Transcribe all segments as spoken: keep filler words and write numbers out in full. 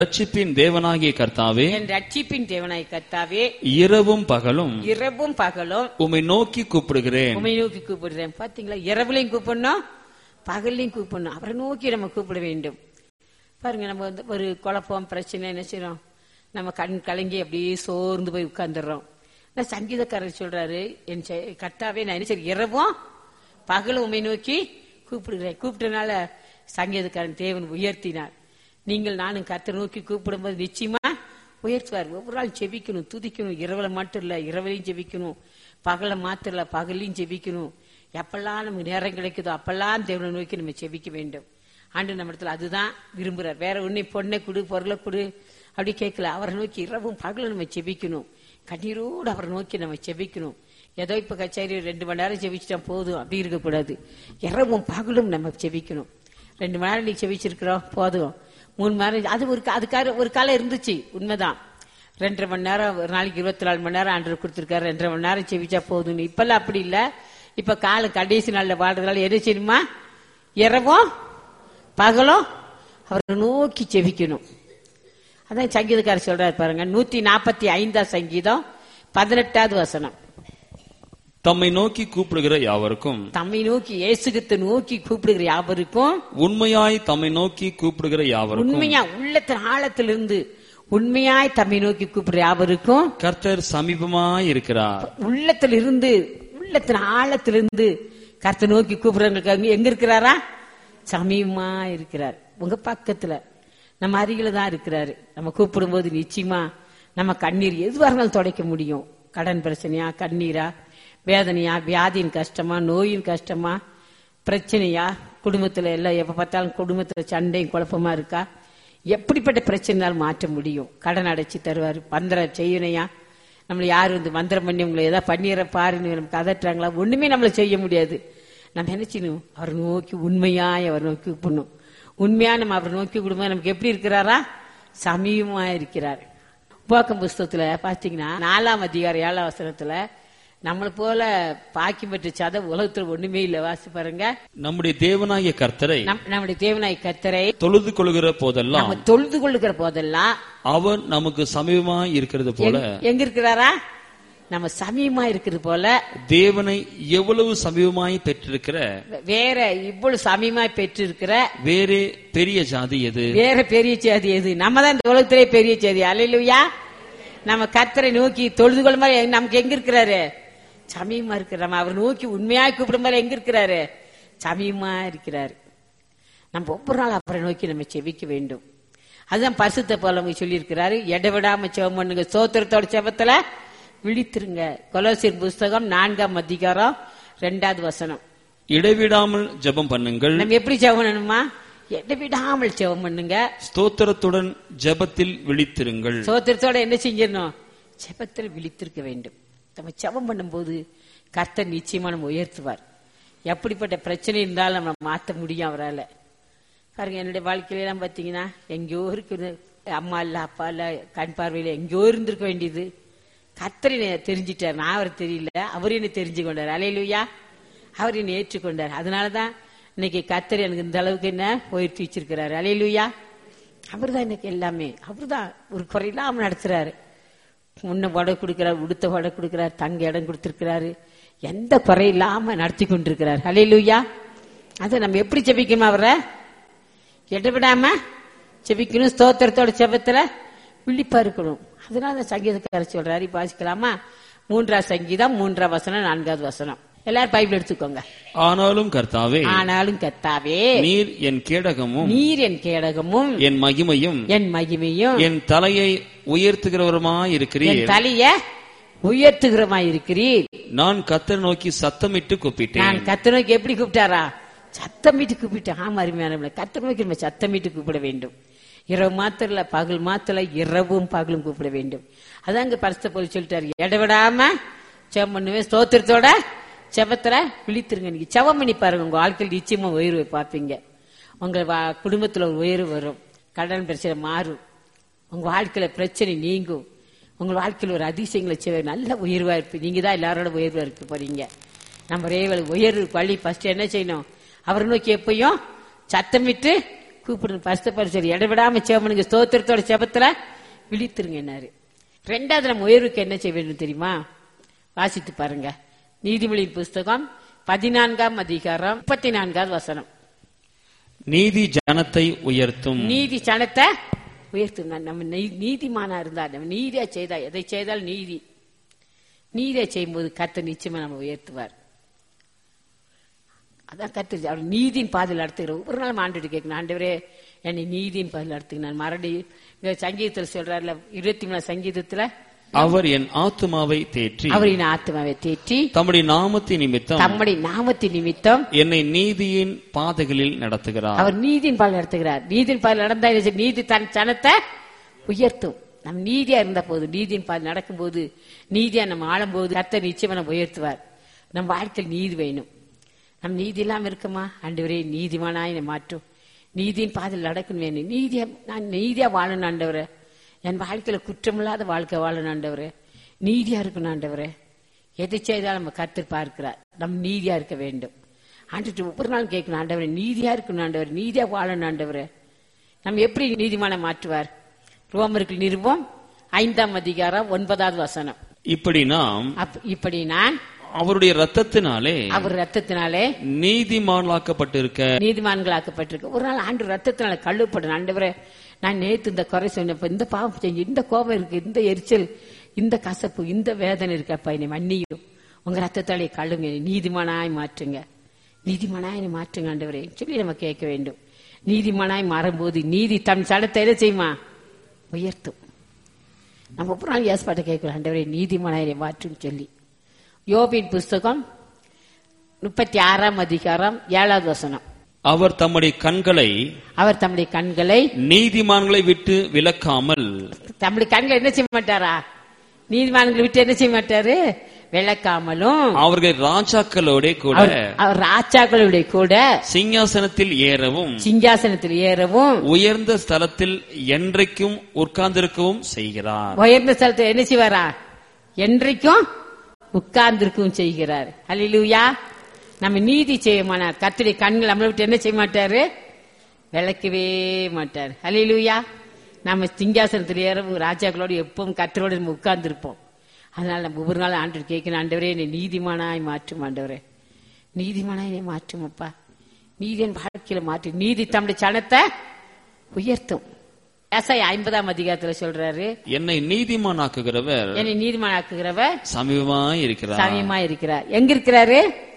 ரட்சிப்பின் தேவனாகிய கர்த்தாவே, என் ரட்சிப்பின் தேவனாகிய கர்த்தாவே, இரவும் பகலும் இரவும் பகலும் உம்மை நோக்கி கூப்பிடுகிறேன். உம்மை நோக்கி கூப்பிடுறேன். பாத்தீங்களா, இரவுலையும் கூப்பிடணும், பகல்லையும் கூப்பிடணும். அவரை நோக்கி நம்ம கூப்பிட வேண்டும். பாருங்க, நம்ம வந்து ஒரு குழப்பம் பிரச்சனை என்ன செய்யறோம், நம்ம கண் கலங்கி அப்படியே சோர்ந்து போய் உட்கார்ந்துடுறோம். சங்கீதக்காரர் சொல்றாரு, என் கர்த்தாவே நான் என்ன செய்ய இரவும் பகலும் உம்மை நோக்கி கூப்பிடுகிறேன். கூப்பிட்டனால சங்கீதக்காரன் தேவன் உயர்த்தினார். நீங்கள் நானும் கர்த்தரை நோக்கி கூப்பிடும்போது நிச்சயமா உயர்த்துவார். ஒவ்வொரு நாள் ஜெபிக்கணும், துதிக்கணும். இரவுல மட்டும் இல்ல, இரவுலையும் ஜெபிக்கணும். பகல மாத்திரம் இல்ல, பகலையும் ஜெபிக்கணும். எப்பெல்லாம் நமக்கு நேரம் கிடைக்குதோ அப்பெல்லாம் தேவனை நோக்கி நம்ம ஜெபிக்க வேண்டும். ஆண்டு நம்ம இடத்துல அதுதான் விரும்புறார். வேற ஒண்ணு பொண்ணை கொடு, பொருளை கொடு அப்படி கேட்கல. அவரை நோக்கி இரவும் பகலும் நம்ம ஜெபிக்கணும். கண்ணீரோடு அவரை நோக்கி நம்ம ஜெபிக்கணும். ஏதோ இப்ப கச்சேரி ரெண்டு மணி நேரம் ஜெபிச்சுட்டா போதும் அப்படி இருக்கக்கூடாது. இரவும் பகலும் நம்ம ஜெபிக்கணும். ரெண்டு மணி நேரம் நீ ஜெபிச்சிருக்கிறோம் போதும், மூணு மணி நேரம் அது ஒரு அதுக்காக ஒரு காலம் இருந்துச்சு, உண்மைதான். ரெண்டரை மணி நேரம் ஒரு நாளைக்கு இருபத்தி நாலு மணி நேரம் ஆண்டவர் கொடுத்திருக்காரு, ரெண்டரை மணி நேரம் ஜெபிச்சா போதும். இப்பெல்லாம் அப்படி இல்ல. இப்ப கால கடைசி நாள்ல வாழ்றதுனால என்ன செய்யணுமா, இரவும் பகலும் அவரை நோக்கி ஜெபிக்கணும். அதான் சங்கீதக்காரர் சொல்றாரு பாருங்க, நூத்தி நாற்பத்தி ஐந்தாம் சங்கீதம் பதினெட்டாவது வசனம். தம்மை நோக்கி கூப்பிடுகிற யாவருக்கும், தம்மை நோக்கி இயேசுகிறிஸ்து நோக்கி கூப்பிடுகிற யாவருக்கும், உண்மையாய் தம்மை நோக்கி கூப்பிடுகிற யாவருக்கும், உண்மையா உள்ளத்தின் ஆழத்திலிருந்து உண்மையாய் தம்மை நோக்கி கூப்பிடுற யாவருக்கும் கர்த்தர் சமீபமாய் இருக்கிறார். உள்ளத்திலிருந்து உள்ளத்தின் ஆழத்திலிருந்து கர்த்தர் நோக்கி கூப்பிடுறவங்களுக்கு எங்க இருக்கிறாரா, சமீபமா இருக்கிறார். உங்க பக்கத்துல நம்ம அருகில தான் இருக்கிறாரு. நம்ம கூப்பிடும் போது நிச்சயமா நம்ம கண்ணீர் எதுவாக இருந்தாலும் துடைக்க முடியும். கடன் பிரச்சனையா, கண்ணீரா, வேதனையா, வியாதியின் கஷ்டமா, நோயின் கஷ்டமா, பிரச்சனையா, குடும்பத்துல எல்லாம் எப்ப பார்த்தாலும் குடும்பத்துல சண்டையும் குழப்பமா இருக்கா, எப்படிப்பட்ட பிரச்சனையாலும் மாற்ற முடியும். கடன் அடைச்சி தருவாரு. மந்திரம் செய்யணையா, நம்மள யாரு வந்து மந்திரம் பண்ணி உங்களை ஏதாவது பண்ணிடுற பாருன்னு நமக்கு அதட்டுறாங்களா, ஒண்ணுமே நம்மள செய்ய முடியாது. நம்ம என்ன செய்யணும், அவரை நோக்கி உண்மையாய் அவர் நோக்கி கூப்பிடணும். உண்மையா நம்ம அவரை நோக்கி கூடும்போது நமக்கு எப்படி இருக்கிறாரா, சமீபமா இருக்கிறார். உபாகம் புஸ்தகத்துல பாத்தீங்கன்னா நாலாம் அதிகாரம் ஏழாம் வசனத்துல, நம்மளை போல பாக்கியம் பெற்ற சத உலகத்துல ஒண்ணுமே இல்ல. வாசி பாருங்க, நம்முடைய தேவனாகிய கர்த்தரை நம்முடைய தேவனாகிய கர்த்தரை தொழுது கொள்கிற போதெல்லாம், நம்ம தொழுது கொள்ளுகிற போதெல்லாம் அவர் நமக்கு சமீபமாய் இருக்கிறது போல, எங்க இருக்கிறாரா, நம்ம சமீபமா இருக்கிறது போல தேவனை எவ்வளவு சமீபமாய் பெற்றிருக்கிற, வேற இவ்வளவு சமீபமாய் பெற்றிருக்கிற வேற பெரிய ஜாதி எது, வேற பெரிய ஜாதி எது? நம்ம தான் இந்த உலகத்திலே பெரிய ஜாதி. அல்லேலூயா. நம்ம கர்த்தரை நோக்கி தொழுது கொள்ளும் போது நமக்கு எங்க இருக்கிறாரு, சமீபமா இருக்கிற. நம்ம அவர் நோக்கி உண்மையாக கூப்பிடும் போது எங்க இருக்கிறாரு, சமீபமா இருக்கிறாரு. நம்ம ஒவ்வொரு நாள் அவரை நோக்கி நம்ம செபிக்க வேண்டும். அதுதான் பரிசுத்த பவுல் சொல்லி இருக்கிறாரு, எடவிடாம செபம் பண்ணுங்க, ஸ்தோத்திரத்தோட செபத்துல விழித்திருங்க. கொலோசியர் புஸ்தகம் நான்காம் அதிகாரம் இரண்டாவது வசனம். இடைவிடாமல் ஜெபம் பண்ணுங்கள். நம்ம எப்படி ஜெபம் பண்ணணுமா, இடைவிடாமல் ஜெபம் பண்ணுங்க, ஸ்தோத்திரத்துடன் ஜெபத்தில் விழித்திருங்கள். ஸ்தோத்திரத்தோட என்ன செஞ்சிடணும், ஜெபத்தில் விழித்திருக்க வேண்டும். நம்ம ஜெபம் பண்ணும்போது கர்த்தர் நிச்சயமா நம்ம உயர்த்துவார். எப்படிப்பட்ட பிரச்சனை இருந்தாலும் நம்ம மாற்ற முடியும் அவரால். பாருங்க, என்னுடைய வாழ்க்கையில எல்லாம் பாத்தீங்கன்னா எங்கேயோ இருக்குது, அம்மா இல்ல, அப்பா இல்ல, கண் பார்வையில எங்கேயோ இருந்திருக்க வேண்டியது. கர்த்தர் தெரிஞ்சிட்டார், நான் அவர் தெரியல, அவர் என்ன தெரிஞ்சு கொண்டார். அல்லேலூயா. அவர் என்னை ஏற்றுக்கொண்டார். அதனாலதான் இன்னைக்கு கர்த்தர் எனக்கு இந்த அளவுக்கு என்ன உயர்த்தி வச்சிருக்கிறாரு. அல்லேலூயா. அவர் தான் எனக்கு எல்லாமே. அவர் தான் ஒரு குறையில்லாம நடத்துறாரு. முன்ன வடை கொடுக்கிறார், உடுத்த வடை கொடுக்கிறார், தங்க இடம் கொடுத்திருக்கிறாரு, எந்த குறையில்லாம நடத்தி கொண்டிருக்கிறார். அல்லேலூயா. அதை நம்ம எப்படி ஜெபிக்கணும், அவரை இடவிடாம ஜெபிக்கணும், ஸ்தோத்திரத்தோட ஜெபத்துல விழிப்பா இருக்கணும். அதனால சங்கீதக்காரர் சொல்றாரு, வாசிக்கலாமா? மூன்றாம் சங்கீதம் மூன்றாம் வசனம் நான்காவது வசனம். எல்லாரும் பைபிள் எடுத்துக்கோங்க. ஆனாலும் கர்த்தாவே, ஆனாலும் கர்த்தாவே, நீர் என் கேடகமும், நீர் என் கேடகமும், என் மகிமையும், என் மகிமையும், என் தலையை உயர்த்துகிறவருமாய் இருக்கிறீர், என் தலையை உயர்த்துகிறமாய் இருக்கிறீர். நான் கர்த்தரை நோக்கி சத்தமிட்டு கூப்பிட்டேன். நான் கர்த்தரை நோக்கி எப்படி கூப்பிட்டாரா, சத்தமிட்டு கூப்பிட்டேன். ஆமா, அருமையான கர்த்தரை நோக்கி நம்ம சத்தமிட்டு கூப்பிட வேண்டும். இரவு மாத்திரம் இல்ல, பகல் மாத்திரம், இரவும் பகலும் கூப்பிட வேண்டும். அதான் இங்க பரிசுத்த பவுல் சொல்லிட்டாரு, இடவிடாம ஜெபம் பண்ணுவேன், ஸ்தோத்திரத்தோட ஜெபத்துல விழித்திருங்க. நீங்க ஜெபம் பண்ணி பாருங்க, உங்க வாழ்க்கையில் நிச்சயமா உயர்வை பார்ப்பீங்க. உங்க குடும்பத்துல ஒரு உயர்வு வரும், கடன் பிரச்சனை மாறும், உங்க வாழ்க்கையில பிரச்சனை நீங்கும், உங்க வாழ்க்கையில் ஒரு அதிசயங்களை செய்வ நல்ல உயர்வா இருப்பீங்க. நீங்க தான் எல்லாரோட உயர்வா இருக்க போறீங்க. நம்ம ரேவல் உயர்வு வழி ஃபர்ஸ்ட் என்ன செய்யணும், அவரை நோக்கி எப்பயும் சத்தமிட்டு கூப்பிடுங்க பரிசுத்த பரிசு இடவிடாம சேவனுங்க ஸ்தோத்திரத்தோட செபத்துல விழித்திருங்கன்னாரு. ரெண்டாவது நம்ம உயர்வுக்கு என்ன செய்ய வேண்டும் தெரியுமா? வாசித்து பாருங்க. நீதிமொழியின் புஸ்தகம் பதினான்காம் அதிகாரம் முப்பத்தி நான்காவது வசனம். நீதி ஜனத்தை உயர்த்தும். நீதி ஜனத்தை உயர்த்தும். நம்ம நீதிமானா இருந்தா, நம்ம நீதியா செய்தா, எதை செய்தால் நீதி நீதியா செய்யும்போது கர்த்தர் நிச்சயமா நம்ம உயர்த்துவார். அதான் கர்த்தர் அவர் நீதியின் பாதையில் நடத்துகிற ஒவ்வொரு நாளும் ஆண்டு கேட்கணும், ஆண்டவரே என்னை நீதியின் பாதையில் நடத்துங்க. நான் மறுபடி சங்கீதத்தில் சொல்றாருல, இருபத்தி மூணு சங்கீதத்துல, அவர் என் ஆத்துமாவை தேற்றி அவர் என் ஆத்துமாவை தேற்றி தம்முடைய நாமத்தின் நிமித்தம் தம்முடைய நாமத்தின் நிமித்தம் என்னை நீதியின் பாதைகளில் நடத்துகிறார். அவர் நீதியின் பாதையில் நடத்துகிறார். நீதியின் பாதையில் நடந்தா நீதி தன் ஜனத்தை உயர்த்தும். நம்ம நீதியா இருந்த போது, நீதியின் பாதை நடக்கும் போது, நீதியா நம்ம ஆளும் போது கர்த்தர் நிச்சயமா நம்ம உயர்த்துவார். நம்ம வாழ்க்கையில் நீதி வேணும். நம்ம நீதி இல்லாம இருக்குமா? ஆண்டவரே நீதிமானாய் மாற்றும். நீதியின் பாதையில் நடக்கணும் வேணும். நீதியா நான் நீதியா வாழணும் ஆண்டவரே. என் வாழ்க்கையில குற்றமில்லாத வாழ்க்கை வாழணும் ஆண்டவரே. நீதியா இருக்கணும் ஆண்டவரே. எதை செய்தாலும் நம்ம கர்த்தர் பார்க்கிறார். நம்ம நீதியா இருக்க வேண்டும். ஆண்டு ஒவ்வொரு நாளும் கேட்கணும், ஆண்டவரே நீதியா இருக்கணும் ஆண்டவர், நீதியா வாழணும் ஆண்டவரே. நம்ம எப்படி நீதிமான மாற்றுவார்? ரோமருக்கு நிருபம் ஐந்தாம் அதிகாரம் ஒன்பதாவது வசனம். இப்படி நாம் இப்படி நான் அவருடைய ரத்தத்தினாலே அவர் ரத்தத்தினாலே நீதிமான்களாக்கப்பட்டிருக்க நீதிமான்களாக்கப்பட்டிருக்க. ஒரு நாள் ஆண்டு ரத்தத்தினால கழுவப்படும். ஆண்டவரே நான் நேற்று இந்த குறை சொன்னப்ப, இந்த பாவம் செஞ்சு, இந்த கோபம் இருக்கு, இந்த எரிச்சல், இந்த கசப்பு, இந்த வேதனை இருக்கப்பா, என்னை மன்னியும், உங்க ரத்தத்தாலே கழுவுங்க, நீதிமானாய் மாற்றுங்க, நீதிமானாய் மாற்றுங்க ஆண்டவரே சொல்லி நம்ம கேட்க வேண்டும். நீதிமானாய் மாறும்போது நீதி தன் சடத்தை என்ன செய்யுமா? உயர்த்தும். நம்ம ஒவ்வொரு நாள் ஏற்பாட்டை கேட்கிறோம், ஆண்டவரே நீதிமானாய் மாற்றும் சொல்லி. யோபின் புஸ்தகம் முப்பத்தி ஆறாம் அதிகாரம் ஏழாவது வசனம். அவர் தம்முடைய கண்களை அவர் தம்முடைய கண்களை நீதிமான்களை விட்டு விலக்காமல், தம்முடைய கண்களை என்ன செய்ய மாட்டாரா? நீதிமான்களை விட்டு என்ன செய்ய மாட்டாரு? விலக்காமலும் அவர்கள் ராஜாக்களோட கூட அவர் ராஜாக்களோட கூட சிங்காசனத்தில் ஏறவும் சிங்காசனத்தில் ஏறவும் உயர்ந்த ஸ்தலத்தில் என்றைக்கும் உட்கார்ந்திருக்கவும் செய்கிறார். உயர்ந்த ஸ்தலத்தில் என்ன செய்வாரா? என்றைக்கும் உட்கார்ந்திருக்கவும் செய்கிறார். அல்லேலூயா. நம்ம நீதி செய்யமானார் கர்த்தருடைய கண்கள் நம்மளை விட்டு என்ன செய்ய மாட்டாரு? விளக்கவே மாட்டார். அல்லேலூயா. நம்ம சிங்காசனத்தில் ஏறவும் ராஜாக்களோடு எப்பவும் கர்த்தரோடு நம்ம உட்கார்ந்து இருப்போம். அதனால நம்ம ஒவ்வொரு நாள் ஆண்டு கேட்கணும், ஆண்டவரே என்னை நீதிமானாய் மாற்றும் ஆண்டவரே, நீதிமானாய் மாற்றும் அப்பா, நீதியின் வாழ்க்கையில மாற்றும். நீதி தம்முடைய சனத்தை உயர்த்தும். ஏசாயா ஐம்பதாம் அதிகாரத்துல சொல்றாரு, என்னை நீதிமானாக்குகிறவர் என்னை நீதிமானாக்குகிறவர் சமீபமாய் இருக்கிறார். சமீபமாய் இருக்கிறார். எங்க இருக்கிறாரு?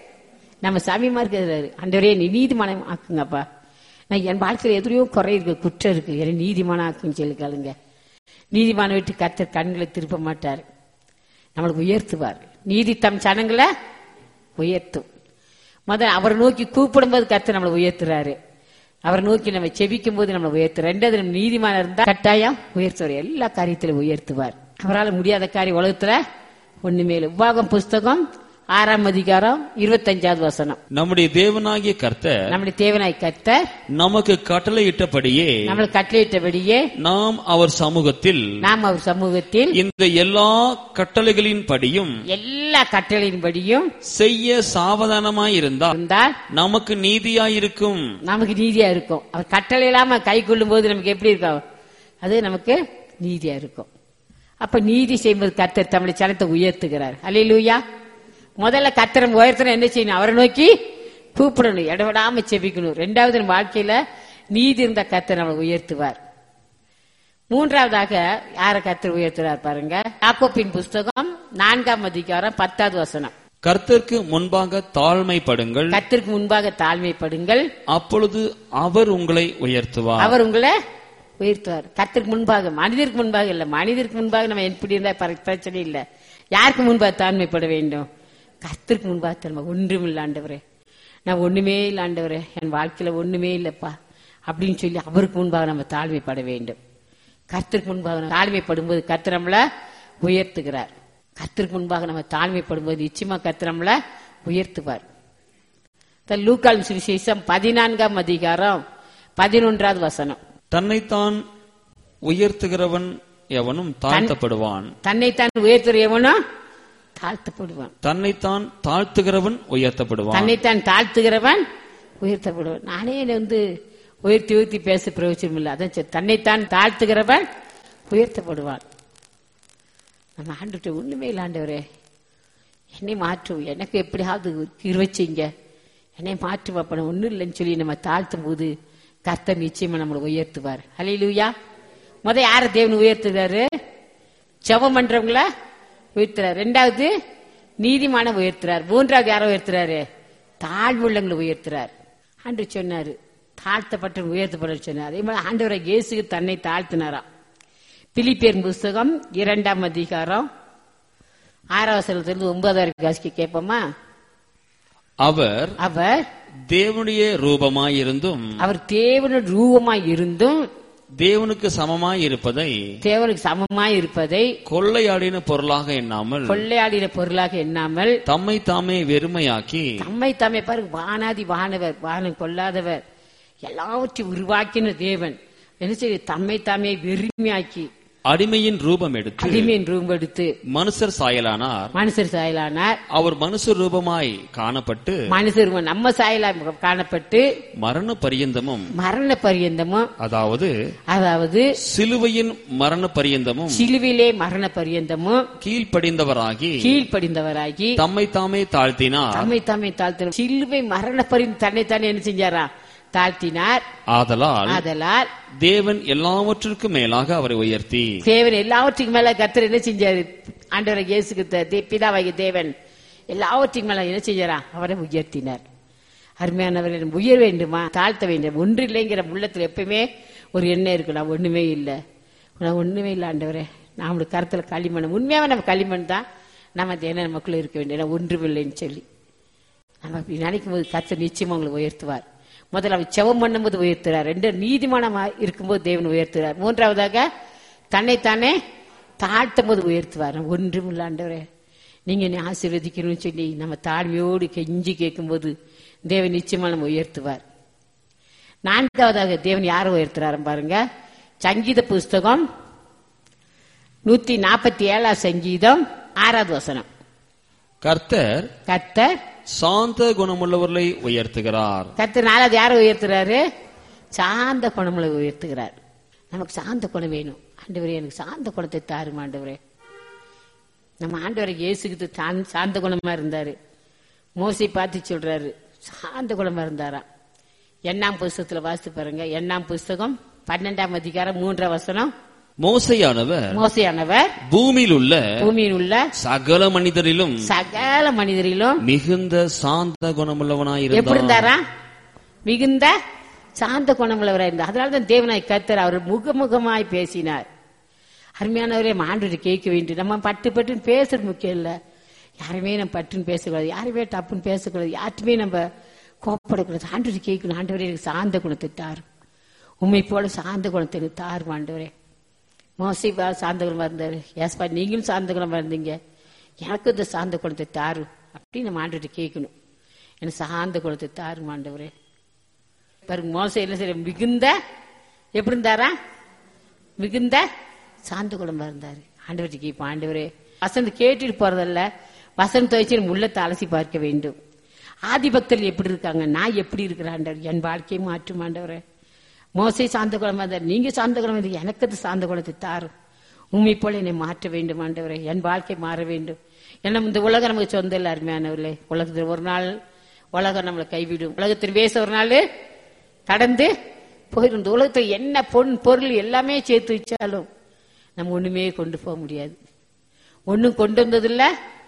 நம்ம சமீபமா இருக்கிறாரு. ஆண்டவரே நீ நீதிமானம் ஆக்குங்கப்பா, நான் என் வாழ்க்கையில எதிரையோ குறை இருக்கு, குற்றம் இருக்கு, என்னை நீதிமானம் ஆக்குன்னு சொல்லி கேளுங்க. நீதிமான விட்டு கர்த்தர் கண்களை திருப்ப மாட்டார், நம்மளுக்கு உயர்த்துவார். நீதி தம் சனங்களை உயர்த்தும். முதல்ல அவரை நோக்கி கூப்பிடும் போது கர்த்தர் நம்மளை உயர்த்துறாரு. அவரை நோக்கி நம்ம செபிக்கும் போது நம்மளை உயர்த்து. ரெண்டாவது நம்ம நீதிமான இருந்தா கட்டாயம் உயர்த்துவார், எல்லா காரியத்திலும் உயர்த்துவார். அவரால் முடியாத காரியம் உலகத்துல ஒண்ணுமே இல்லை. உபாகம் புஸ்தகம் ஆறாம் அதிகாரம் இருபத்தஞ்சாவது வசனம். நம்முடைய தேவனாகிய கர்த்தர் நம்முடைய தேவனாய் கர்த்தர் நமக்கு கட்டளையிட்டபடியே நம்மளுக்கு கட்டளையிட்டபடியே நாம் அவர் சமூகத்தில் நாம் அவர் சமூகத்தில் இந்த எல்லா கட்டளைகளின் படியும் எல்லா கட்டளையின் படியும் செய்ய சாவதானமாய் இருந்தால் நமக்கு நீதியாயிருக்கும். நமக்கு நீதியா இருக்கும். அவர் கட்டளை இல்லாம கை கொள்ளும் போது நமக்கு எப்படி இருக்கும்? அது நமக்கு நீதியா இருக்கும். அப்ப நீதி செய்யும்போது கர்த்தர் தம்முடைய சனத்தை உயர்த்துகிறார். அல்லேலூயா. முதல்ல கர்த்தரை உயர்த்தணும் என்ன செய்யணும்? அவரை நோக்கி கூப்பிடணும், இடவிடாம செபிக்கணும். ரெண்டாவது வாழ்க்கையில நீதி இருந்த கர்த்தர் நம்மளை உயர்த்துவார். மூன்றாவதாக யார கர்த்தர் உயர்த்துறார் பாருங்க. யாக்கோபின் புஸ்தகம் நான்காம் அதிகாரம் பத்தாவது வசனம். கர்த்தருக்கு முன்பாக தாழ்மைப்படுங்கள், கர்த்தருக்கு முன்பாக தாழ்மைப்படுங்கள், அப்பொழுது அவர் உங்களை உயர்த்துவார். அவர் உங்களை உயர்த்துவார். கர்த்தருக்கு முன்பாக, மனிதருக்கு முன்பாக இல்ல. மனிதருக்கு முன்பாக நம்ம எப்படி இருந்தா பிரச்சனை இல்ல. யாருக்கு முன்பாக தாழ்மைப்பட வேண்டும்? கர்த்தருக்கு முன்பாக தன்மை. ஒன்றும் இல்லை ஆண்டவரே, நான் ஒண்ணுமே இல்லை ஆண்டவரே, என் வாழ்க்கையில ஒண்ணுமே இல்லப்பா அப்படின்னு சொல்லி அவருக்கு முன்பாக நம்ம தாழ்மைப்பட வேண்டும். கர்த்தருக்கு முன்பாக தாழ்மைப்படும் போது கர்த்தர் நம்மள உயர்த்துகிறார். கர்த்தருக்கு முன்பாக நம்ம தாழ்மைப்படும் போது நிச்சயமா கர்த்தர் நம்மள உயர்த்துவார். லூக்கால் சுவிசேஷம் பதினான்காம் அதிகாரம் பதினொன்றாவது வசனம். தன்னைத்தான் உயர்த்துகிறவன் எவனும் தாழ்த்தப்படுவான், தன்னைத்தான் உயர்த்துகிற எவனும் தாழ்த்தப்படுவான். தன்னைத்தான் தாழ்த்துகிறவன் உயர்த்தப்படுவான், தன்னைத்தான் தாழ்த்துகிறவன் உயர்த்தப்படுவான். நானே வந்து உயர்த்தி உயர்த்தி பேச பிரயோஜனம் இல்லை. அதான் சொல், தன்னைத்தான் தாழ்த்துகிறவன் உயர்த்தப்படுவான். நம்ம ஆண்டுகிட்ட ஒண்ணுமே இல்லை, ஆண்டவரே என்னை மாற்றும், எனக்கு எப்படியாவது கிருபைச்சீங்க, என்னை மாற்றும் அப்ப ஒண்ணும் இல்லைன்னு சொல்லி நம்ம தாழ்த்தும் போது கர்த்தர் நிச்சயமா நம்மளை உயர்த்துவார். ஹல்லேலூயா. முத யார தேவன் உயர்த்துறாரு? ஜெபம் பண்றவங்கள உயர்த்துறாரு. ரெண்டாவது நீதிமான உயர்த்துறார். மூன்றாவது யாரை உயர்த்துறாரு? தாழ்வுள்ளங்களை உயர்த்துறார். ஆண்டு சொன்னாரு தாழ்த்தப்பட்ட உயர்த்தப்பட சொன்னார். அதே மாதிரி ஆண்டவரை இயேசுக்கு தன்னை தாழ்த்தினாராம். பிலிப்பியர் புஸ்தகம் இரண்டாம் அதிகாரம் ஆறாம் வசனத்திலிருந்து ஒன்பது வரைக்கும் வாசிக்க கேட்போமா? அவர் அவர் தேவனுடைய ரூபமாயிருந்தும் அவர் தேவனுடைய ரூபமாய் இருந்தும் தேவனுக்கு சமமாய் இருப்பதை தேவனுக்கு சமமாய் இருப்பதை கொள்ளையாடின பொருளாக எண்ணாமல் கொள்ளையாடின பொருளாக எண்ணாமல் தம்மை தாமே வெறுமையாக்கி தம்மை தாமே பாருங்க, வானாதி வானவர் வானம் கொள்ளாதவர் எல்லாவற்றையும் உருவாக்கின தேவன் என்ன செய்ய தம்மை தாமே வெறுமையாக்கி அடிமையின் ரூபம் எடுத்து அடிமையின் ரூபம் எடுத்து மனுஷர் சாயலானார். மனுஷர் சாயலானார். அவர் மனுஷர் ரூபமாய் காணப்பட்டு மனுஷர் நம்ம சாயலா காணப்பட்டு மரண பரியந்தமும் மரண பரியந்தமும் அதாவது அதாவது சிலுவையின் மரண பரியந்தமும் சிலுவிலே மரண பரியந்தமும் கீழ்ப்படிந்தவராகி கீழ்ப்படிந்தவராகி தம்மை தாமே தாழ்த்தினார். தம்மை தாமே தாழ்த்தினார். சிலுவை மரண பரியந்தம் தன்னை தானே என்ன செஞ்சாரா? தாழ்த்தினார். ஆதலால் ஆதலால் தேவன் எல்லாவற்றிற்கும் மேலாக அவரை உயர்த்தி தேவன் எல்லாவற்றுக்கும் மேல கர்த்தர் என்ன செஞ்சாரு? ஆண்டவரை இயேசுக்கு பிதாவாகிய தேவன் எல்லாவற்றுக்கும் மேல என்ன செஞ்சாரா? அவரை உயர்த்தினார். அருமையானவர்கள், உயர் வேண்டுமா? தாழ்த்த வேண்டும். ஒன்று இல்லைங்கிற உள்ளத்துல எப்பவுமே ஒரு எண்ணம் இருக்கு, நான் ஒண்ணுமே இல்லை, நான் ஒண்ணுமே இல்லை ஆண்டவரே, நம்மளுடைய கருத்துல களிமண், உண்மையாவே நம்ம களிமண் தான், நம்ம தேன நமக்குள்ள இருக்க வேண்டிய ஒன்றும் இல்லைன்னு சொல்லி நம்ம அப்படி நினைக்கும் போது கர்த்தர் நிச்சயமா உங்களை உயர்த்துவார். முதல்ல அவர் செவம் பண்ணும்போது உயர்த்துறார். ரெண்டு நீதிமானமா இருக்கும்போது தேவன் உயர்த்துறார். மூன்றாவதாக தன்னைத்தானே தாழ்த்தும் போது உயர்த்துவார். ஒன்றும் இல்லை ஆண்டவரே, நீங்க என்னை ஆசீர்வதிக்கணும்னு சொல்லி நம்ம தாழ்மையோடு கெஞ்சி கேட்கும் போது தேவன் நிச்சயமா நம்ம உயர்த்துவார். நான்காவதாக தேவன் யாரை உயர்த்துறாரு பாருங்க. சங்கீத புஸ்தகம் நூத்தி நாற்பத்தி ஏழாம் சங்கீதம் ஆறாவது வசனம். கர்த்தர் கர்த்தர் சாந்த குணமுள்ளவர்களை உயர்த்துகிறார். கர்த்தர் நாலாவது யாரை உயர்த்துறாரு? சாந்த குணமுள்ள உயர்த்துகிறார். நமக்கு சாந்த குணம் வேணும். ஆண்டவரே எனக்கு சாந்த குணத்தை தாரும் ஆண்டவரே. நம்ம ஆண்டவரை இயேசுக்கு சாந்த குணமா இருந்தாரு. மோசை பார்த்து சொல்றாரு சாந்த குணமா இருந்தாரா. எண்ணாம் புஸ்தகத்துல வாசித்து பாருங்க. எண்ணாம் புஸ்தகம் பன்னெண்டாம் அதிகாரம் மூன்றாம் வசனம். மோசையானவர் மோசையானவர் பூமியில் உள்ள பூமியில் உள்ள சகல மனிதரிலும் சகல மனிதரிலும் மிகுந்த சாந்த குணமுள்ளவனாயிருந்தார். எப்படி இருந்தாரா? மிகுந்த சாந்த குணமுள்ளவராக இருந்தார். அதனாலதான் தேவனாய் கர்த்தர் அவர் முகமுகமாய் பேசினார். அருமையானவரே, ஆண்டவரை கேட்க வேண்டும். நம்ம பட்டு பட்டுன்னு பேசுறது முக்கியம் இல்ல. யாருமே நம்ம பட்டுன்னு பேசக்கூடாது, யாருமே டப்புன்னு பேசக்கூடாது, யாருமே நம்ம கோப்படக்கூடாது. ஆண்டவரை கேட்கணும். ஆண்டவரே எனக்கு சாந்த குணத்தை தாரு, உண்மை போல சாந்த குணத்தை எனக்கு தாரு ஆண்டவரே. மோசை சாந்த குணமா இருந்தாரு. ஏஸ்பா நீங்களும் சாந்த குணமா இருந்தீங்க, எனக்கு இந்த சாந்த குணத்தை தாரு அப்படின்னு நம்ம ஆண்டவரை கேட்கணும். எனக்கு சாந்த குணத்தை தாரு ஆண்டவரே. பாருங்க, மோசை என்ன செய்ய மிகுந்த எப்படி இருந்தாரா? மிகுந்த சாந்த குணமா இருந்தாரு. ஆண்டவரை கேட்போம். ஆண்டவரே வசந்த கேட்டுட்டு போறதல்ல, வசந்த வச்சு உள்ளத்தை அலசி பார்க்க வேண்டும். ஆதி பக்தர்கள் எப்படி இருக்காங்க, நான் எப்படி இருக்கிறேன் ஆண்டவர், என் வாழ்க்கையை மாற்றும் ஆண்டவரே. மோசை சாந்த குணமா இருந்தார், நீங்க சாந்த குணமா இருந்தீங்க, எனக்கு அது சாந்த குணத்தை தாரும். உண்மை போல என்னை மாற்ற வேண்டும் ஆண்டவரே, என் வாழ்க்கை மாற வேண்டும். ஏன்னா இந்த உலகம் நமக்கு சொந்த இல்லை அருமையானவர்களே. உலகத்தில் ஒரு நாள் உலகம் நம்மளை கைவிடும். உலகத்தின் பேச ஒரு நாள் கடந்து போயிடும். இந்த உலகத்தில் என்ன பொன் பொருள் எல்லாமே சேர்த்து வச்சாலும் நம்ம ஒண்ணுமே கொண்டு போக முடியாது. ஒன்னும் கொண்டு வந்ததில்ல,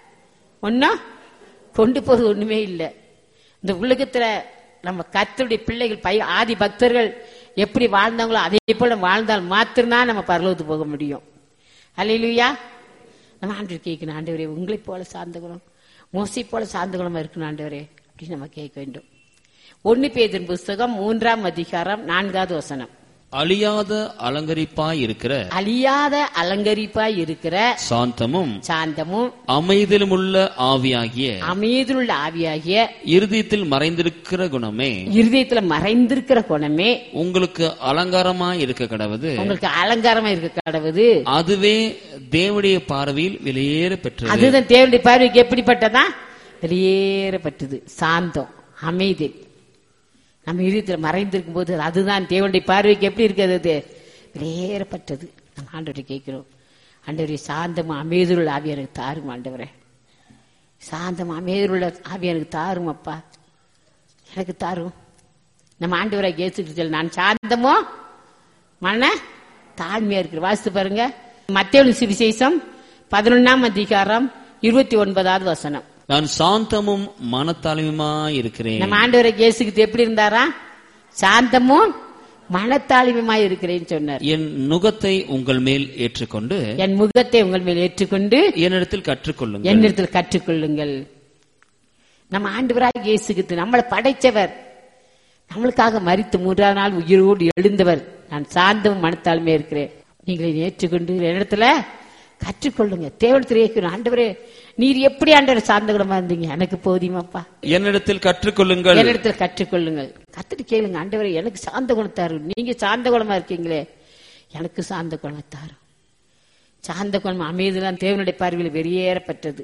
ஒன்னும் கொண்டு போறது ஒண்ணுமே இல்லை. இந்த உலகத்துல நம்ம கர்த்தருடைய பிள்ளைகள் பை ஆதி பக்தர்கள் எப்படி வாழ்ந்தாங்களோ அதே போல வாழ்ந்தால் மாத்திரம்தான் நம்ம பரலோகத்துக்கு போக முடியும். அல்லேலூயா. நம்ம ஆண்டவர் கேட்கணும், ஆண்டவரே உங்களை போல சார்ந்த குணம், மோசை போல சார்ந்த குணமா இருக்கணும் ஆண்டவரே அப்படின்னு நம்ம கேட்க வேண்டும். ஒன்னு பேதுரு புஸ்தகம் மூன்றாம் அதிகாரம் நான்காவது வசனம். அழியாத அலங்கரிப்பாய் இருக்கிற அழியாத அலங்கரிப்பாய் இருக்கிற சாந்தமும் சாந்தமும் அமைதியிலும் உள்ள ஆவியாகிய அமைதியுள்ள ஆவியாகிய இருதயத்தில் மறைந்திருக்கிற குணமே இருதயத்துல மறைந்திருக்கிற குணமே உங்களுக்கு அலங்காரமாய் இருக்க கடவுது உங்களுக்கு அலங்காரமா இருக்க கடவுது. அதுவே தேவனுடைய பார்வையில் வெளியேற பெற்றது. அதுதான் தேவனுடைய பார்வைக்கு எப்படிப்பட்டதா? வெளியேறப்பட்டது. சாந்தம், அமைதி. நம்ம இதயத்துல மறைந்திருக்கும் போது அதுதான் தேவனுடைய பார்வைக்கு எப்படி இருக்கிறது? அது வெளியேறப்பட்டது. நம்ம ஆண்டவரை கேட்கிறோம், ஆண்டவரே சாந்தமா அமைதியுள்ள ஆவி எனக்கு தாரும் ஆண்டவரே, சாந்தமா அமைதியுள்ள ஆவி எனக்கு தாரும் அப்பா, எனக்கு தாரும். நம்ம ஆண்டவரை கேட்டு நான் சாந்தமோ மன தாழ்மையா இருக்கிற. வாசித்து பாருங்க மத்தேயு சுவிசேஷம் பதினொன்னாம் அதிகாரம் இருபத்தி ஒன்பதாவது வசனம். நான் சாந்தமும் மனத்தாழ்மையுமா இருக்கிறேன். நம்ம ஆண்டவரை இயேசுகிட்ட எப்படி இருந்தாரா? சாந்தமும் மனத்தாழ்மையுமாய் இருக்கிறேன்னு சொன்னார். என் நுகத்தை உங்கள் மேல் ஏற்றுக்கொண்டு என் முகத்தை உங்கள் மேல் ஏற்றுக்கொண்டு என்னிடத்தில் கற்றுக்கொள்ளுங்கள் என்னிடத்தில் கற்றுக்கொள்ளுங்கள். நம்ம ஆண்டவராக இயேசுகிட்ட நம்மளை படைச்சவர், நம்மளுக்காக மரித்து மூன்றாம் நாள் உயிரோடு எழுந்தவர். நான் சாந்தமும் மனத்தாழ்மையா இருக்கிறேன், நீங்களை ஏற்றுக்கொண்டு என்னிடத்துல கற்றுக்கொள்ளுங்க. தேவனத்தில் ஆண்டவரே நீர் எப்படி ஆண்டவர் சாந்த குணமா இருந்தீங்க, எனக்கு போதியமாப்பா, என்னிடத்தில் கற்றுக்கொள்ளுங்கள், என்னிடத்தில் கற்றுக்கொள்ளுங்கள். கத்துட்டு கேளுங்க, ஆண்டவரே எனக்கு சாந்த குணத்தாரு, நீங்க சாந்த குணமா இருக்கீங்களே எனக்கு சாந்த குணத்தாரு. சாந்த குணம் அமைதிதான் தேவனுடைய பார்வையில் வெளியேறப்பட்டது.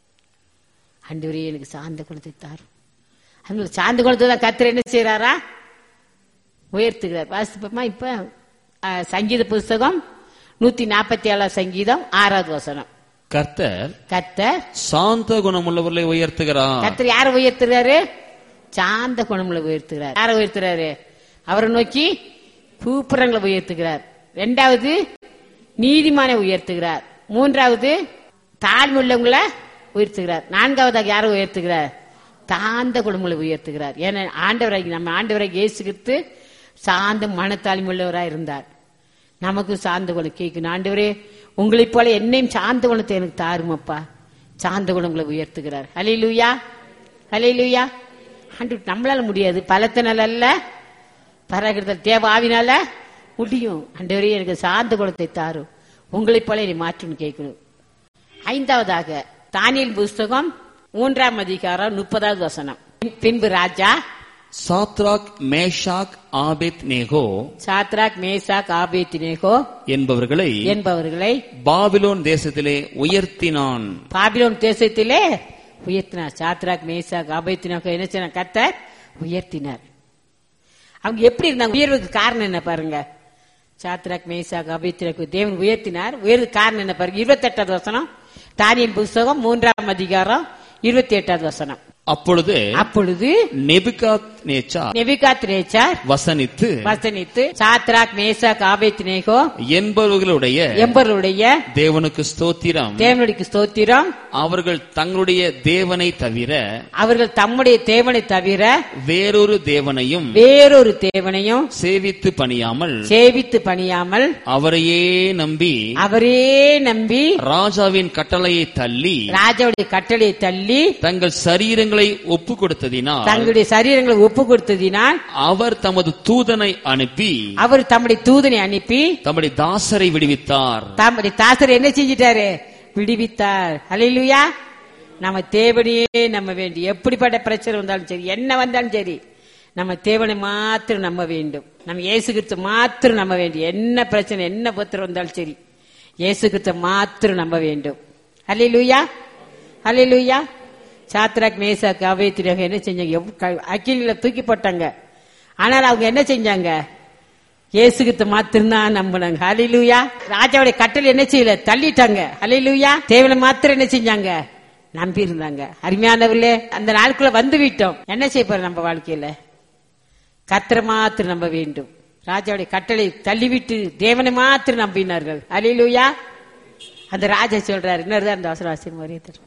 ஆண்டவரே எனக்கு சாந்த குணத்தை தாரு. அந்த சாந்த குணத்தை தான் கர்த்தர் என்ன செய்யறாரா? உயர்த்துகிறார். வாசிப்போமா? இப்ப சங்கீத புஸ்தகம் நூத்தி நாற்பத்தி ஏழாம் சங்கீதம் ஆறாவது வசனம். கர்த்தர் கர்த்தர் சாந்த குணமுள்ளவர்களை உயர்த்துகிறார். கர்த்தர் யாரை உயர்த்துறாரு? சாந்த குணமுள்ள உயர்த்துகிறார். யாரை உயர்த்துறாரு? அவரை நோக்கி கூப்புறங்களை உயர்த்துகிறார். இரண்டாவது நீதிமானை உயர்த்துகிறார். மூன்றாவது தாழ்வுள்ளவங்களை உயர்த்துகிறார். நான்காவதாக யாரை உயர்த்துகிறார்? சாந்த குணமுள்ள உயர்த்துகிறார். ஏன்னா ஆண்டவரை நம்ம ஆண்டவரை இயேசுகிறிஸ்து சாந்த மனத்தாழ்மை உள்ளவராக இருந்தார். நமக்கு சாந்த குணம் கேட்கணும். ஆண்டவரே உங்களைப் போல என்னையும் சாந்த குணத்தை எனக்கு தாருமப்பா. சாந்த குணங்களை உயர்த்துகிறார். ஹல்லேலூயா, ஹல்லேலூயா. ஆண்டவர் நம்மளால முடியாது, பலத்தினால அல்ல, பராகிருதல் தேவ ஆவினால முடியும். ஆண்டவரே எனக்கு சாந்த குணத்தை தாரும், உங்களைப் போல என்னை மாற்றுன்னு கேட்கணும். ஐந்தாவதாக தானியேல் புஸ்தகம் மூன்றாம் அதிகாரம் முப்பதாவது வசனம். பின்பு ராஜா Shadrach Meshach Abednego Shadrach Meshach Abednego என்பவர்களை என்பவர்களை Babylon தேசத்திலே உயர்த்தினான். பாபிலோன் தேசத்திலே உயர்த்தினார். சாத்ராக் மேஷாக் ஆபேத்நேகோ என்ன செய்ய கர்த்தர் உயர்த்தினார். அவங்க எப்படி இருந்தாங்க? உயர்வுக்கு காரணம் என்ன பாருங்க. சாத்ராக் மேஷாக் ஆபேத்நேகோ தேவன் உயர்த்தினார். உயர்வுக்கு காரணம் என்ன பாருங்க. இருபத்தி எட்டாவது வசனம் தானியேல் புஸ்தகம் மூன்றாம் அதிகாரம் இருபத்தி எட்டாவது வசனம். அப்பொழுது அப்பொழுது நெபுகாத்நேச்சார் நெபுகாத்நேச்சார் வசனித்து வசனித்து சாத்ராக் மேஷாக் ஆபேத்நேகோ என்பவர்களுடைய என்பவர்களுடைய தேவனுக்கு ஸ்தோத்திரம் தேவனுக்கு ஸ்தோத்திரம் அவர்கள் தங்களுடைய தேவனை தவிர அவர்கள் தம்முடைய தேவனை தவிர வேறொரு தேவனையும் வேறொரு தேவனையும் சேவித்து பணியாமல் சேவித்து பணியாமல் அவரையே நம்பி அவரே நம்பி ராஜாவின் கட்டளையை தள்ளி ராஜாவுடைய கட்டளையை தள்ளி தங்கள் சரீரங்களை ஒப்பு கொடுத்ததினால் தங்களுடைய சரீரங்களை ஒப்பு கொடுத்ததினால் அவர் தமது தூதனை அனுப்பி அவர் தம்முடைய தூதனை அனுப்பி தம்முடைய தாசரை விடுவித்தார். தம்முடைய தாசரை என்ன செஞ்சிட்டாரு? விடுவித்தார். ஹல்லேலூயா. நம்ம தேவனையே நம்ம வேண்டி எப்படிப்பட்ட பிரச்சனை வந்தாலும் சரி, என்ன வந்தாலும் சரி, நம்ம தேவனை மாத்திரம் நம்ப வேண்டும். நம்ம இயேசு கிறிஸ்து மாத்திரம் நம்ப வேண்டும். என்ன பிரச்சனை என்ன பத்திரம் வந்தாலும் சரி, இயேசு கிறிஸ்து மாத்திரம் நம்ப வேண்டும். ஹல்லேலூயா, ஹல்லேலூயா. சாத்ராக் மேஷாக் ஆபேத்நேகோ என்ன செஞ்சாங்க? அக்கினியில தூக்கி போட்டாங்க. ஆனால் அவங்க என்ன செஞ்சாங்க? இயேசு கிறிஸ்து மாத்திரம்தான் நம்பினாங்க. ஹல்லேலூயா. ராஜாவுடைய கட்டளை என்ன செய்யல? தள்ளிட்டாங்க. ஹல்லேலூயா. தேவனை மாத்திரம் என்ன செஞ்சாங்க? நம்பி இருந்தாங்க. அருமையானவர்களே, அந்த நாளுக்குள்ள வந்து விட்டோம். என்ன செய்ய போற நம்ம வாழ்க்கையில? கர்த்தரை மாத்திரம் நம்ப வேண்டும். ராஜாவுடைய கட்டளை தள்ளிவிட்டு தேவனை மாத்திரம் நம்பினார்கள். ஹல்லேலூயா. அந்த ராஜா சொல்றாரு, இன்னொரு அந்த அவசர அவசியம் வரைய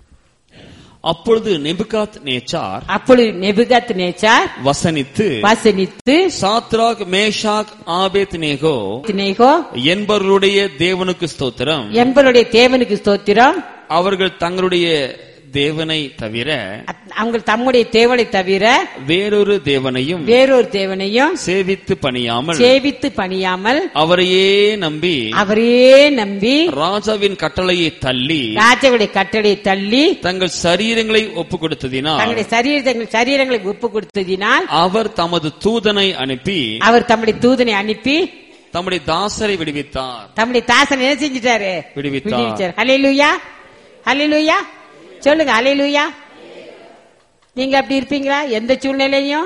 அப்பொழுது நெபுகாத்நேச்சார் அப்பொழுது நெபுகாத்நேச்சார் வசனித்து வசனித்து சாத்ராக் மேஷாக் ஆபேத்நேகோ என்பவர்களுடைய தேவனுக்கு ஸ்தோத்திரம் என்பவருடைய தேவனுக்கு ஸ்தோத்திரம் அவர்கள் தங்களுடைய தேவனை தவிர அவங்க தம்முடைய தேவனை தவிர வேறொரு தேவனையும் வேறொரு தேவனையும் சேவித்து பணியாமல் சேவித்து பணியாமல் அவரையே நம்பி அவரையே நம்பி ராஜாவின் கட்டளையை தள்ளி ராஜாவுடைய கட்டளையை தள்ளி தங்கள் சரீரங்களை ஒப்பு கொடுத்ததினால் தங்களுடைய சரீர சரீரங்களை ஒப்பு கொடுத்ததினால் அவர் தமது தூதனை அனுப்பி அவர் தம்முடைய தூதனை அனுப்பி தம்முடைய தாசரை விடுவித்தார். தம்முடைய தாசனை என்ன செஞ்சிட்டாரு? விடுவித்தார். ஹல்லேலூயா, ஹல்லேலூயா. சொல்லுங்க ஹல்லேலூயா. நீங்க அப்படி இருப்பீங்களா? எந்த சூழ்நிலையும்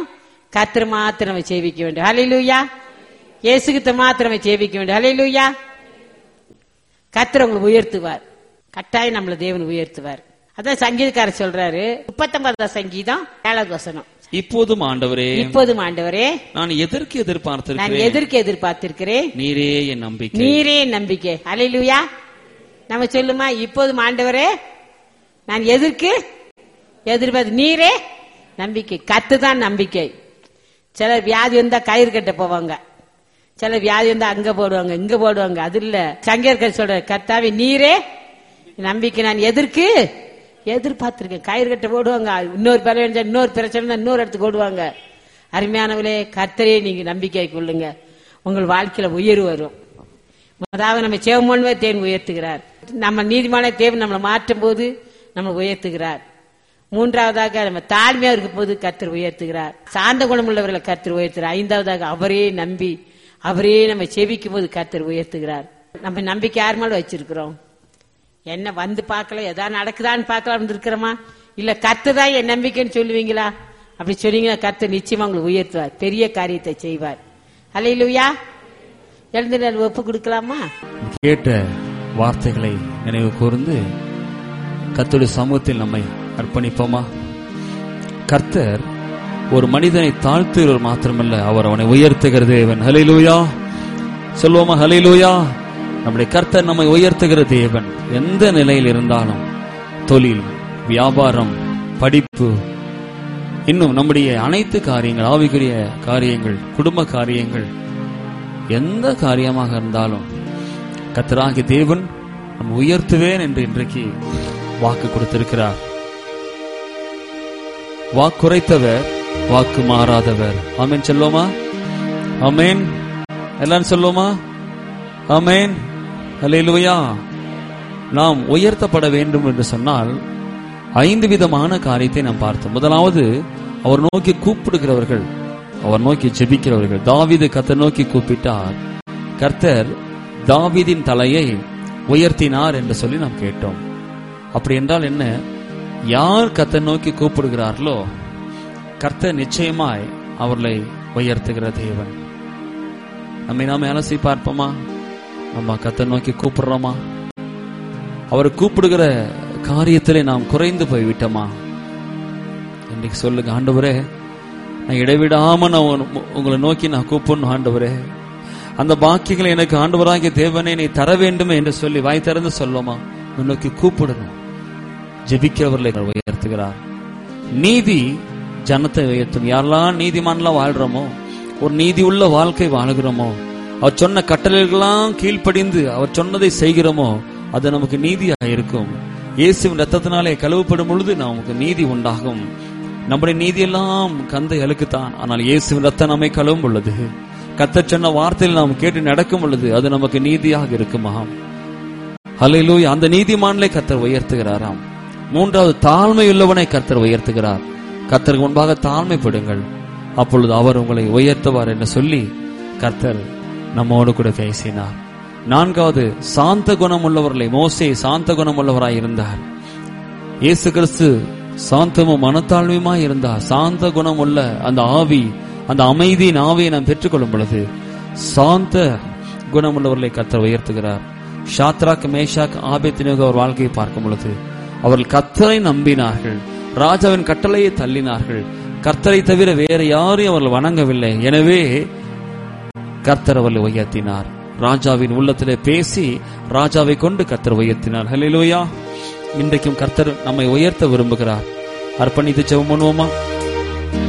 கர்த்தர் மாத்திரம் நம்ம சேவிக்க வேண்டும். ஹல்லேலூயா. இயேசுகிட்ட மாத்திரம் நம்ம சேவிக்க வேண்டும். ஹல்லேலூயா. கர்த்தர் உங்களை உயர்த்துவார். கட்டாயம் நம்மள தேவன் உயர்த்துவார். அதான் சங்கீதக்காரர் சொல்றாரு, முப்பத்தொன்பதாம் சங்கீதம் ஏழாவது வசனம். இப்போதும் ஆண்டவரே, இப்போதும் ஆண்டவரே, நான் எதற்கு எதிர்பார்த்திருக்கிறேன் நான் எதற்கு எதிர்பார்த்திருக்கிறேன் நீரே என் நம்பிக்கை. நீரே என் நம்பிக்கை. ஹல்லேலூயா. நம்ம சொல்லுமா, இப்போதும் ஆண்டவரே நான் எதற்கு எதிர்பார்த்து, நீரே நம்பிக்கை. கத்துதான் நம்பிக்கை. சிலர் வியாதி வந்தா கயிறு கட்ட போவாங்க, சில வியாதி வந்தா அங்க போடுவாங்க இங்க போடுவாங்க. அது இல்ல, சங்கீதக்காரர் சொல்ற, கர்த்தாவே நீரே நம்பிக்கை. நான் எதற்கு எதிர்பார்த்திருக்கேன். கயிறு கட்ட போடுவாங்க, இன்னொரு பல இன்னொரு பிரச்சனை இன்னொரு இடத்துக்கு ஓடுவாங்க. அருமையானவளே, கர்த்தரே நீங்க நம்பிக்கை கொள்ளுங்க, உங்கள் வாழ்க்கையில உயர்வு வரும். அதாவது நம்ம சேவமோன்வே தேவன் உயர்த்துகிறார். நம்ம நீதிமான தேவன் நம்மளை மாற்றும் போது நம்ம உயர்த்துகிறார். மூன்றாவதாக நம்ம தாழ்மையா இருக்கும் போது கர்த்தர் உயர்த்துகிறார். சார்ந்த குணம் உள்ளவர்களை கர்த்தர் உயர்த்துகிறார். ஐந்தாவதாக அவரே நம்பி அவரே நம்ம செவிக்கும் போது கர்த்தர் உயர்த்துகிறார். நம்ம நம்பிக்கை யார் மேல வச்சிருக்கிறோம்? என்ன வந்து பார்க்கல, எதாவது நடக்குதான்னு பார்க்கலாம் இருக்கிறோமா? இல்ல கர்த்தர் தான் என் நம்பிக்கைன்னு சொல்லுவீங்களா? அப்படி சொன்னீங்கன்னா கர்த்தர் நிச்சயமா உங்களை உயர்த்துவார், பெரிய காரியத்தை செய்வார். ஹல்லேலூயா. எழுந்து ஒப்பு கொடுக்கலாமா? கேட்ட வார்த்தைகளை நினைவு கூர்ந்து கர்த்தருடைய சமூகத்தில் நம்மை அர்ப்பணிப்போமா? கர்த்தர் ஒரு மனிதனை தாழ்த்துகிறவர் மாத்திரமல்ல, அவர் அவனை உயர்த்துகிற தேவன். ஹல்லேலூயா சொல்லுவோமா? ஹல்லேலூயா. நம்முடைய கர்த்தர் நம்மை உயர்த்துகிற தேவன். எந்த நிலையில் இருந்தாலும், தொழில், வியாபாரம், படிப்பு, இன்னும் நம்முடைய அனைத்து காரியங்கள், ஆவிக்குரிய காரியங்கள், குடும்ப காரியங்கள், எந்த காரியமாக இருந்தாலும் கர்த்தராகிய தேவன் நம்ம உயர்த்துவேன் என்று இன்றைக்கு வாக்கு கொடுத்திருக்கிறார். வாக்குரைத்தவர் வாக்கு மாறாதவர். ஆமென் சொல்லுவோமா? ஆமென். எல்லாரும் சொல்லுவோமா? ஆமென். ஹல்லேலூயா. நாம் உயர்த்தப்பட வேண்டும் என்று சொன்னால் ஐந்து விதமான காரியத்தை நாம் பார்த்தோம். முதலாவது, அவர் நோக்கி கூப்பிடுகிறவர்கள், அவர் நோக்கி ஜெபிக்கிறவர்கள். தாவீது கர்த்தர் நோக்கி கூப்பிட்டார், கர்த்தர் தாவீதின் தலையை உயர்த்தினார் என்று சொல்லி நாம் கேட்டோம். அப்படி என்றால் என்ன? யார் கர்த்தர் நோக்கி கூப்பிடுகிறார்களோ கர்த்தர் நிச்சயமாய் அவர்களை உயர்த்துகிற தேவன். நம்மை நாம அலசி பார்ப்போமா? நம்ம கர்த்தர் நோக்கி கூப்பிடுறோமா? அவரை கூப்பிடுகிற காரியத்திலே நாம் குறைந்து போய்விட்டோமா? இன்னைக்கு சொல்லுங்க, ஆண்டவரே நான் இடைவிடாம நான் உங்களை நோக்கி நான் கூப்பிடணும். ஆண்டவரே, அந்த பாக்கியங்களை எனக்கு ஆண்டவராகிய தேவனே நீ தர வேண்டுமே என்று சொல்லி வாய் திறந்து சொல்லுமா? நோக்கி கூப்பிடணும். ஜெபிக்கிறவர்களை உயர்த்துகிறார். நீதி ஜனத்தை உயர்த்தும். யாரெல்லாம் நீதிமான்லாம் வாழ்றோமோ, ஒரு நீதி உள்ள வாழ்க்கை வாழ்கிறோமோ, அவர் சொன்ன கட்டளைகளெல்லாம் கீழ்ப்படிந்து அவர் சொன்னதை செய்கிறோமோ, அது நமக்கு நீதியாக இருக்கும். இயேசுவின் ரத்தத்தினாலே கழுவப்படும் பொழுது நமக்கு நீதி உண்டாகும். நம்முடைய நீதியெல்லாம் கந்தை அழுக்குத்தான். ஆனால் இயேசுவின் ரத்தம் நம்மை கழுவும் பொழுது, கர்த்தர் சொன்ன வார்த்தையில் நாம் கேட்டு நடக்கும் பொழுது அது நமக்கு நீதியாக இருக்குமாம். ஹல்லேலூயா. அந்த நீதிமான்களை கர்த்தர் உயர்த்துகிறாராம். மூன்றாவது, தாழ்மையுள்ளவனை கர்த்தர் உயர்த்துகிறார். கர்த்தருக்கு முன்பாக தாழ்மைப்படுங்கள், அப்பொழுது அவர் உங்களை உயர்த்துவார் என்று சொல்லி கர்த்தர் நம்மோடு கூட பேசினார். நான்காவது, சாந்த குணம் உள்ளவர்களை, மோசே சாந்த குணம் உள்ளவராய் இருந்தார். இயேசு கிறிஸ்து சாந்தமும் மனத்தாழ்மையுமாய் இருந்தார். சாந்த குணம் உள்ள அந்த ஆவி, அந்த அமைதியின் ஆவியை நாம் பெற்றுக்கொள்ளும் பொழுது சாந்த குணம் உள்ளவர்களை கர்த்தர் உயர்த்துகிறார். ஷாத்ராக், மேஷாக், ஆபேத்நேகோ அவர் வாழ்க்கையை பார்க்கும் பொழுது அவர்கள் கர்த்தரை நம்பினார்கள், ராஜாவின் கட்டளையை தள்ளினார்கள். கர்த்தரை தவிர வேற யாரையும் அவர்கள் வணங்கவில்லை. எனவே கர்த்தர் அவர்களை உயர்த்தினார். ராஜாவின் உள்ளத்திலே பேசி ராஜாவை கொண்டு கர்த்தர் உயர்த்தினார். ஹல்லேலூயா. இன்றைக்கும் கர்த்தர் நம்மை உயர்த்த விரும்புகிறார். அர்ப்பணித்து ஜெபம் பண்ணுவோமா?